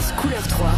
France couleur 3.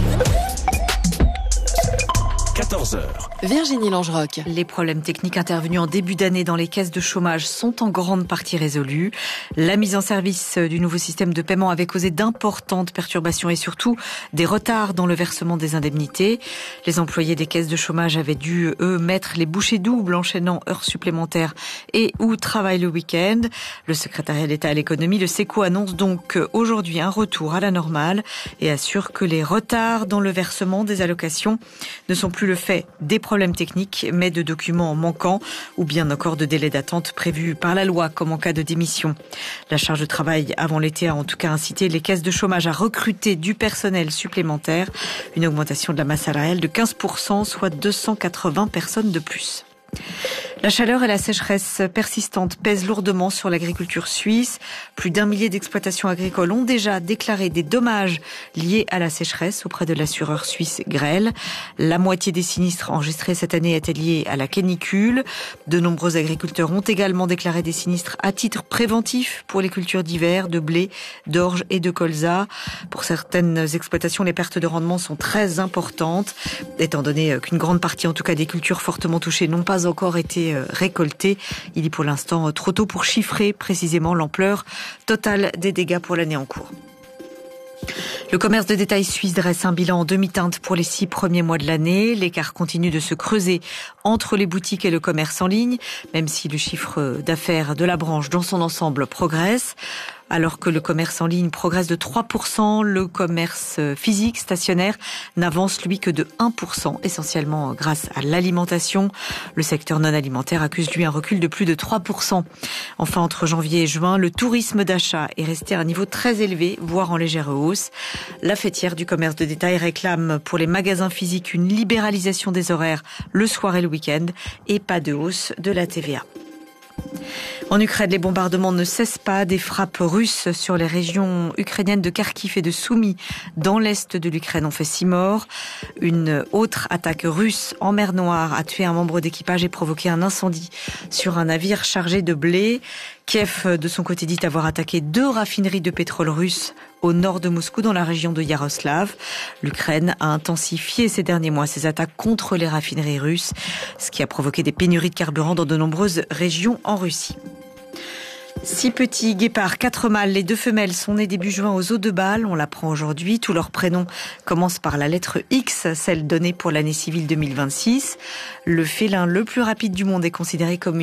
14h. Virginie Langeroc. Les problèmes techniques intervenus en début d'année dans les caisses de chômage sont en grande partie résolus. La mise en service du nouveau système de paiement avait causé d'importantes perturbations et surtout des retards dans le versement des indemnités. Les employés des caisses de chômage avaient dû, eux, mettre les bouchées doubles, enchaînant heures supplémentaires et ou travail le week-end. Le secrétariat d'État à l'économie, le SECO, annonce donc aujourd'hui un retour à la normale et assure que les retards dans le versement des allocations ne sont plus le fait des problèmes techniques, mais de documents manquants ou bien encore de délais d'attente prévus par la loi, comme en cas de démission. La charge de travail avant l'été a en tout cas incité les caisses de chômage à recruter du personnel supplémentaire, une augmentation de la masse salariale de 15%, soit 280 personnes de plus. La chaleur et la sécheresse persistante pèsent lourdement sur l'agriculture suisse. Plus d'1 millier d'exploitations agricoles ont déjà déclaré des dommages liés à la sécheresse auprès de l'assureur suisse Grell. La moitié des sinistres enregistrés cette année étaient liés à la canicule. De nombreux agriculteurs ont également déclaré des sinistres à titre préventif pour les cultures d'hiver, de blé, d'orge et de colza. Pour certaines exploitations, les pertes de rendement sont très importantes, étant donné qu'une grande partie, en tout cas des cultures fortement touchées, n'ont pas encore été récoltées. Il est pour l'instant trop tôt pour chiffrer précisément l'ampleur totale des dégâts pour l'année en cours. Le commerce de détail suisse dresse un bilan en demi-teinte pour les 6 premiers mois de l'année. L'écart continue de se creuser entre les boutiques et le commerce en ligne, même si le chiffre d'affaires de la branche dans son ensemble progresse. Alors que le commerce en ligne progresse de 3%, le commerce physique stationnaire n'avance lui que de 1%, essentiellement grâce à l'alimentation. Le secteur non alimentaire accuse lui un recul de plus de 3%. Enfin, entre janvier et juin, le tourisme d'achat est resté à un niveau très élevé, voire en légère hausse. La fêtière du commerce de détail réclame pour les magasins physiques une libéralisation des horaires le soir et le week-end et pas de hausse de la TVA. En Ukraine, les bombardements ne cessent pas. Des frappes russes sur les régions ukrainiennes de Kharkiv et de Soumy dans l'est de l'Ukraine ont fait 6 morts. Une autre attaque russe en mer Noire a tué un membre d'équipage et provoqué un incendie sur un navire chargé de blé. Kiev, de son côté, dit avoir attaqué 2 raffineries de pétrole russes au nord de Moscou, dans la région de Yaroslav. L'Ukraine a intensifié ces derniers mois ses attaques contre les raffineries russes, ce qui a provoqué des pénuries de carburant dans de nombreuses régions en Russie. 6 petits guépards, 4 mâles, les 2 femelles sont nées début juin aux eaux de Bâle. On l'apprend aujourd'hui. Tous leurs prénoms commencent par la lettre X, celle donnée pour l'année civile 2026. Le félin le plus rapide du monde est considéré comme